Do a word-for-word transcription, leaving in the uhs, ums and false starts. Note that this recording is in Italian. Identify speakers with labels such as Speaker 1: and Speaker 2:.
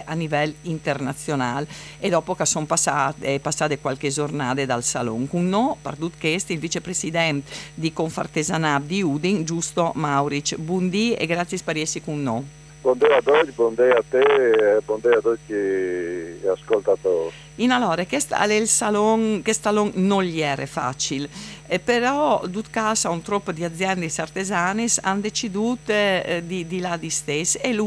Speaker 1: a livello internazionale, e dopo che sono passate, passate qualche giornata dal salone. Con noi, per tutto questo, il vicepresidente di Confartesanat di Udin, Giusto Mauric. Buondì e grazie per essere con noi.
Speaker 2: Buongiorno a tutti, buongiorno a te e buongiorno a tutti gli ascoltatori.
Speaker 1: In allora, che sta il salon, che salon non gli era facile, eh, però dut casa un troppo di aziende artesane hanno deciduto eh, di, di là di stesse, e lui